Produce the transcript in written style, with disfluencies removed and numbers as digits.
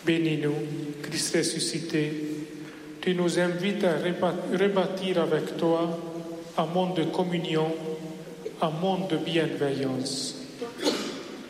Bénis-nous, Christ ressuscité, tu nous invites à rebâtir avec toi un monde de communion, un monde de bienveillance.